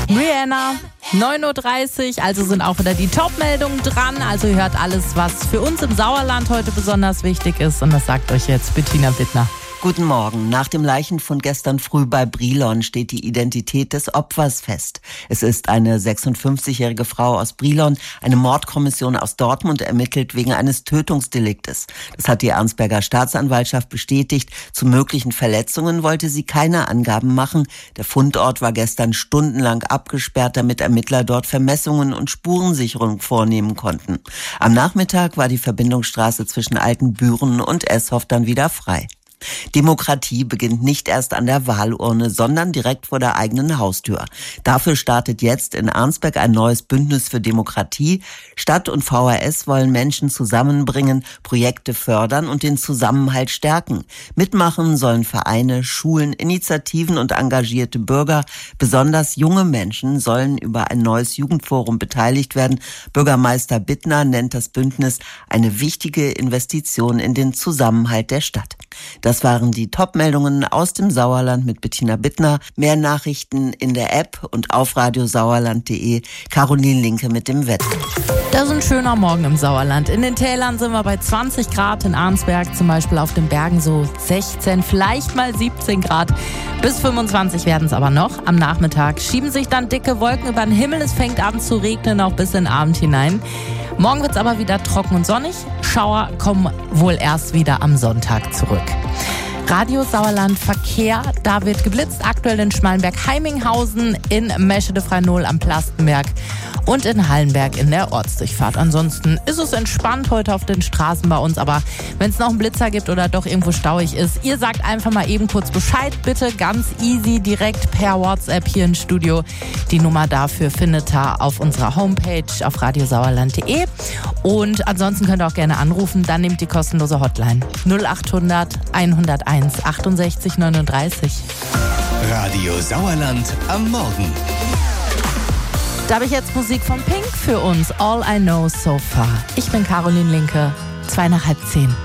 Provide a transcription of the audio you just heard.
Rihanna, 9.30 Uhr, also sind auch wieder die Top-Meldungen dran. Also hört alles, was für uns im Sauerland heute besonders wichtig ist. Und das sagt euch jetzt Bettina Bittner. Guten Morgen. Nach dem Leichenfund gestern früh bei Brilon steht die Identität des Opfers fest. Es ist eine 56-jährige Frau aus Brilon. Eine Mordkommission aus Dortmund ermittelt wegen eines Tötungsdeliktes. Das hat die Arnsberger Staatsanwaltschaft bestätigt. Zu möglichen Verletzungen wollte sie keine Angaben machen. Der Fundort war gestern stundenlang abgesperrt, damit Ermittler dort Vermessungen und Spurensicherung vornehmen konnten. Am Nachmittag war die Verbindungsstraße zwischen Altenbüren und Eshoff dann wieder frei. Demokratie beginnt nicht erst an der Wahlurne, sondern direkt vor der eigenen Haustür. Dafür startet jetzt in Arnsberg ein neues Bündnis für Demokratie. Stadt und VHS wollen Menschen zusammenbringen, Projekte fördern und den Zusammenhalt stärken. Mitmachen sollen Vereine, Schulen, Initiativen und engagierte Bürger. Besonders junge Menschen sollen über ein neues Jugendforum beteiligt werden. Bürgermeister Bittner nennt das Bündnis eine wichtige Investition in den Zusammenhalt der Stadt. Das waren die Top-Meldungen aus dem Sauerland mit Bettina Bittner. Mehr Nachrichten in der App und auf radiosauerland.de. Caroline Linke mit dem Wetter. Das ist ein schöner Morgen im Sauerland. In den Tälern sind wir bei 20 Grad, in Arnsberg zum Beispiel, auf den Bergen so 16, vielleicht mal 17 Grad. Bis 25 werden es aber noch. Am Nachmittag schieben sich dann dicke Wolken über den Himmel. Es fängt an zu regnen, auch bis in den Abend hinein. Morgen wird es aber wieder trocken und sonnig. Schauer kommen wohl erst wieder am Sonntag zurück. Radio Sauerland Verkehr, da wird geblitzt, aktuell in Schmalenberg-Heiminghausen, in Meschede-Frei-Nol am Plastenberg und in Hallenberg in der Ortsdurchfahrt. Ansonsten ist es entspannt heute auf den Straßen bei uns, aber wenn es noch einen Blitzer gibt oder doch irgendwo stauig ist, ihr sagt einfach mal eben kurz Bescheid, bitte ganz easy, direkt per WhatsApp hier im Studio. Die Nummer dafür findet ihr auf unserer Homepage auf radiosauerland.de und ansonsten könnt ihr auch gerne anrufen, dann nehmt die kostenlose Hotline 0800 101 68 39. Radio Sauerland am Morgen. Da habe ich jetzt Musik von Pink für uns. All I Know So Far. Ich bin Caroline Linke, 9:30.